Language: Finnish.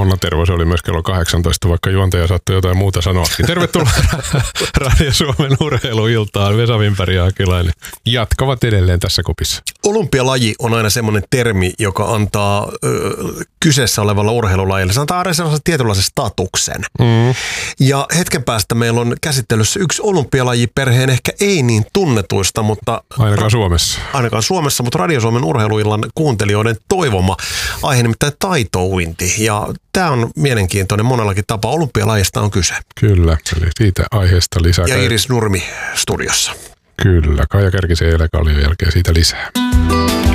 Onna Tervo, se oli myös kello 18, vaikka juontaja saattoi jotain muuta sanoakin. Tervetuloa Radio Suomen urheiluiltaan. Vesa Wimberg ja Akilainen jatkavat edelleen tässä kopissa. Olympialaji on aina semmoinen termi, joka antaa kyseessä olevalla urheilulajille, se antaa sellaisen tietynlaisen statuksen. Ja hetken päästä meillä on käsittelyssä yksi olympialajiperheen ehkä ei niin tunnetuista, mutta Ainakaan Suomessa. Ainakaan Suomessa, mutta Radio Suomen urheiluillan kuuntelijoiden toivoma aihe, nimittäin taitouinti. Ja tämä on mielenkiintoinen monellakin tapaa. Olympialajista on kyse. Kyllä, eli siitä aiheesta lisää. Ja Iris Nurmi studiossa. Kyllä, Kaija Kärkisen ja Ele Kallion jälkeen siitä lisää.